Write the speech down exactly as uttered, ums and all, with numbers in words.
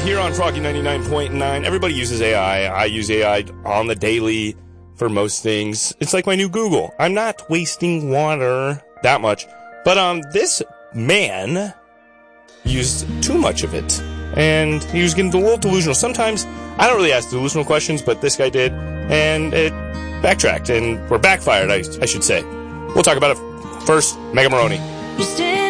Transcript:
here on Froggy ninety-nine point nine. Everybody uses A I. I use A I on the daily for most things. It's like my new Google. I'm not wasting water that much. But um, this man used too much of it. And he was getting a little delusional. Sometimes I don't really ask delusional questions, but this guy did. And it backtracked, and or backfired, I, I should say. We'll talk about it first. Mega Maroney.